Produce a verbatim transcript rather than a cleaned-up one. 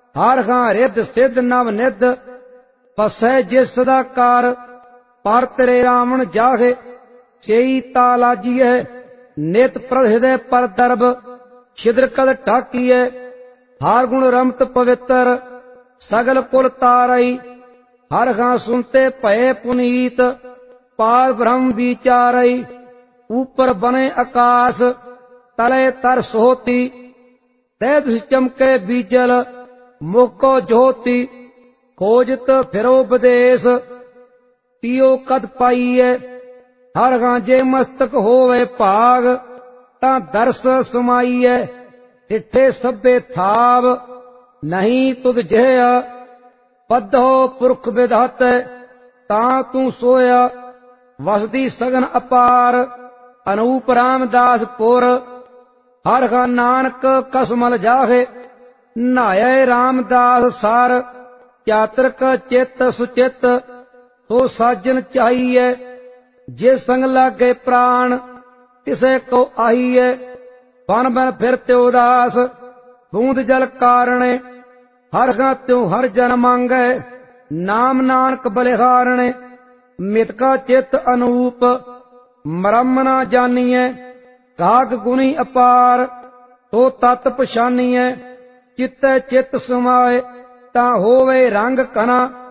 हर खां rhythm सिद्ध नव निध पसै जिस सदा कार पर तेरे रावण जाहे सेई तालाजिए नित प्रहृदय पर दर्भ छिद्र कद ढाकिए हर गुण रमत पवित्र सगल कुल तारई हर खां सुनते भय पुनीत पार ब्रह्म विचारई ऊपर बने आकाश तले तर सोती तैत चमके बीजल मुको ज्योति खोजत फिरो विदेश तियो कद पाईए हर गांजे मस्तक होवे भाग ता दर्श समाईए डिठे सभे थाव नहीं तुद जय पद्धो पुरख विधात ता तू सोया वसदी सगन अपार अनूप रामदास पुर हर गा नानक कसमल जाहे नहाये रामदास सार चातरक चित सुचित तो साजन चाहिए जे संग लागे प्राण तिसे को आईए बन बन फिरते उदास बूंद जल कारणे हर गा त्यों हर जन मांगे नाम नानक बलिहारणे मित का चित अनूप मरम न जानिए काग गुणी अपार तो तत् पछानिए चित्ते चित समाए ता होवे रंग कना